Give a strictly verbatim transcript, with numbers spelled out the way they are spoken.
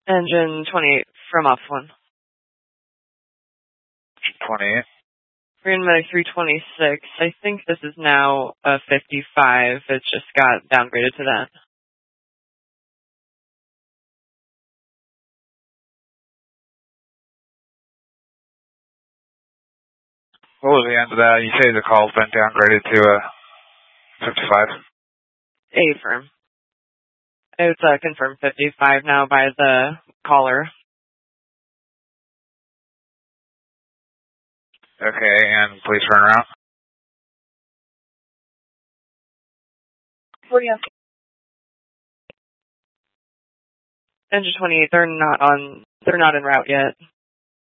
Engine twenty-eight from off one. twenty-eight. Green Medic three twenty-six. I think this is now a fifty-five. It just got downgraded to that. What was the end of that? You say the call's been downgraded to a fifty-five? A firm. It's uh, confirmed fifty-five now by the caller. Okay, and please turn around. What do you have? Engine twenty-eight, they're not on, they're not en route yet.